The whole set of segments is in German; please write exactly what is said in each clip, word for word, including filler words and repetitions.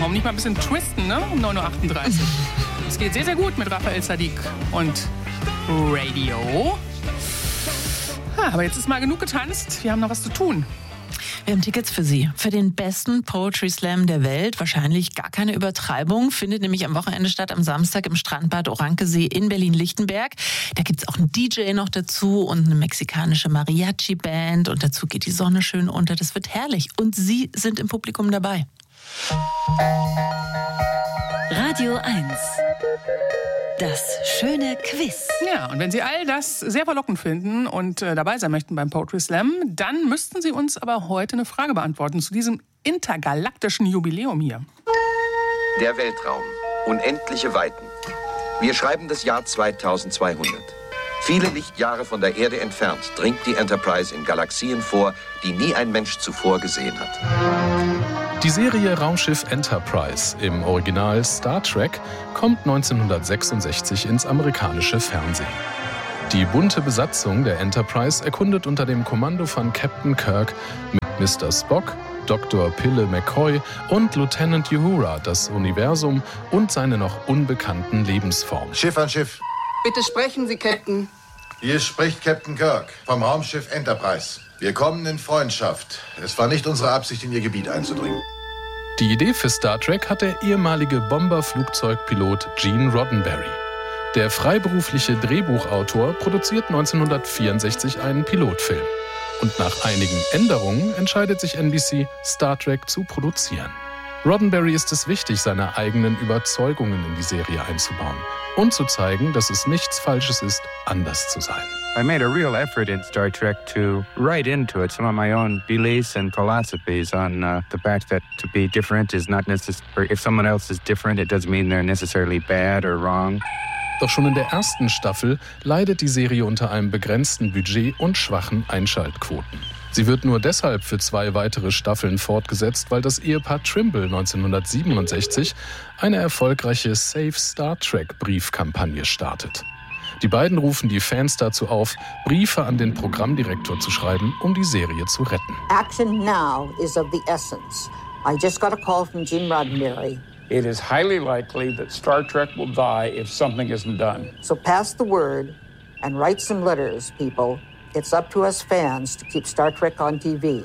Warum nicht mal ein bisschen twisten, ne? Um neun Uhr achtunddreißig. Es geht sehr, sehr gut mit Raphael Saadiq und Radio. Ah, aber jetzt ist mal genug getanzt. Wir haben noch was zu tun. Wir haben Tickets für Sie. Für den besten Poetry Slam der Welt. Wahrscheinlich gar keine Übertreibung. Findet nämlich am Wochenende statt, am Samstag im Strandbad Orankesee in Berlin-Lichtenberg. Da gibt's auch einen D J noch dazu und eine mexikanische Mariachi-Band. Und dazu geht die Sonne schön unter. Das wird herrlich. Und Sie sind im Publikum dabei. Radio eins. Das schöne Quiz. Ja, und wenn Sie all das sehr verlockend finden und äh, dabei sein möchten beim Poetry Slam, dann müssten Sie uns aber heute eine Frage beantworten zu diesem intergalaktischen Jubiläum hier. Der Weltraum. Unendliche Weiten. Wir schreiben das Jahr zweitausendzweihundert. Viele Lichtjahre von der Erde entfernt dringt die Enterprise in Galaxien vor, die nie ein Mensch zuvor gesehen hat. Die Serie Raumschiff Enterprise, im Original Star Trek, kommt neunzehnhundertsechsundsechzig ins amerikanische Fernsehen. Die bunte Besatzung der Enterprise erkundet unter dem Kommando von Captain Kirk mit Mister Spock, Doktor Pille McCoy und Lieutenant Uhura das Universum und seine noch unbekannten Lebensformen. Schiff an Schiff. Bitte sprechen Sie, Captain. Hier spricht Captain Kirk vom Raumschiff Enterprise. Wir kommen in Freundschaft. Es war nicht unsere Absicht, in Ihr Gebiet einzudringen. Die Idee für Star Trek hat der ehemalige Bomberflugzeugpilot Gene Roddenberry. Der freiberufliche Drehbuchautor produziert neunzehnhundertvierundsechzig einen Pilotfilm. Und nach einigen Änderungen entscheidet sich N B C, Star Trek zu produzieren. Roddenberry ist es wichtig, seine eigenen Überzeugungen in die Serie einzubauen und zu zeigen, dass es nichts Falsches ist, anders zu sein. I made a real effort in Star Trek to write into it some of my own beliefs and philosophies on uh, the fact that to be different is not necessary. If someone else is different, it doesn't mean they're necessarily bad or wrong. Doch schon in der ersten Staffel leidet die Serie unter einem begrenzten Budget und schwachen Einschaltquoten. Sie wird nur deshalb für zwei weitere Staffeln fortgesetzt, weil das Ehepaar Trimble neunzehnhundertsiebenundsechzig eine erfolgreiche Save Star Trek Briefkampagne startet. Die beiden rufen die Fans dazu auf, Briefe an den Programmdirektor zu schreiben, um die Serie zu retten. Action now is of the essence. I just got a call from Gene Roddenberry. It is highly likely that Star Trek will die if something isn't done. So pass the word and write some letters, people. It's up to us fans to keep Star Trek on T V.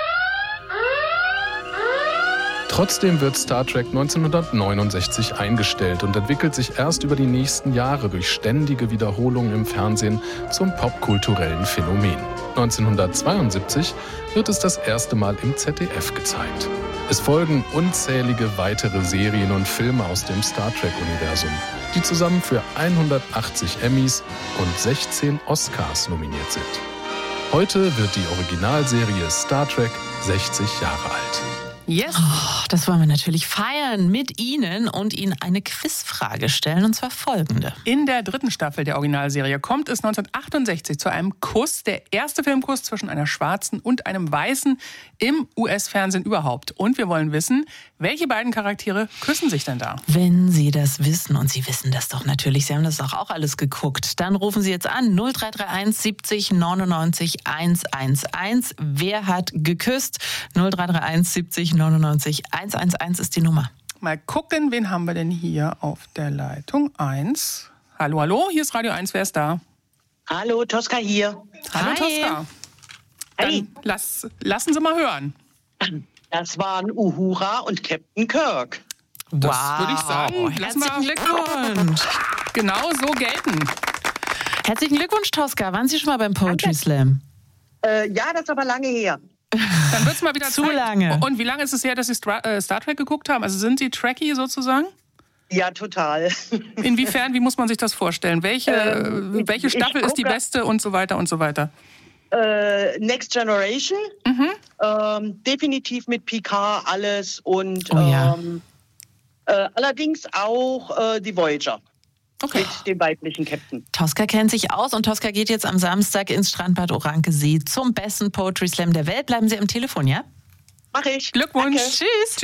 Trotzdem wird Star Trek neunzehnhundertneunundsechzig eingestellt und entwickelt sich erst über die nächsten Jahre durch ständige Wiederholungen im Fernsehen zum popkulturellen Phänomen. neunzehnhundertzweiundsiebzig wird es das erste Mal im Z D F gezeigt. Es folgen unzählige weitere Serien und Filme aus dem Star Trek-Universum, die zusammen für hundertachtzig Emmys und sechzehn Oscars nominiert sind. Heute wird die Originalserie Star Trek sechzig Jahre alt. Yes. Oh, das wollen wir natürlich feiern mit Ihnen und Ihnen eine Quizfrage stellen, und zwar folgende. In der dritten Staffel der Originalserie kommt es neunzehnhundertachtundsechzig zu einem Kuss, der erste Filmkuss zwischen einer Schwarzen und einem Weißen im U S-Fernsehen überhaupt. Und wir wollen wissen, welche beiden Charaktere küssen sich denn da? Wenn Sie das wissen, und Sie wissen das doch natürlich, Sie haben das doch auch alles geguckt, dann rufen Sie jetzt an null drei drei eins siebzig neunundneunzig hundertundzehn. Wer hat geküsst? null drei drei eins siebzig neunundneunzig hundertundzehn ist die Nummer. Mal gucken, wen haben wir denn hier auf der Leitung? eins. Hallo, hallo, hier ist Radio eins, wer ist da? Hallo, Tosca hier. Hallo, Hi. Tosca. Dann Hey. lass, lassen Sie mal hören. Das waren Uhura und Captain Kirk. Das wow. würde ich sagen. Lassen wir Herzlichen Glückwunsch. genau so gelten. Herzlichen Glückwunsch, Tosca. Waren Sie schon mal beim Poetry Danke. Slam? Äh, ja, das ist aber lange her. Dann wird es mal wieder Zu Zeit. lange. Und wie lange ist es her, dass Sie Stra- äh, Star Trek geguckt haben? Also sind Sie Trekkie sozusagen? Ja, total. Inwiefern, wie muss man sich das vorstellen? Welche, Ähm, ich- welche ich Staffel ist die gucke- beste und so weiter und so weiter? Äh, Next Generation, Mhm. ähm, definitiv mit Picard alles und Oh ja. ähm, äh, allerdings auch äh, die Voyager Okay. mit dem weiblichen Captain. Tosca kennt sich aus und Tosca geht jetzt am Samstag ins Strandbad Orankesee zum besten Poetry Slam der Welt. Bleiben Sie am Telefon, ja? Mach ich. Glückwunsch. Danke. Tschüss.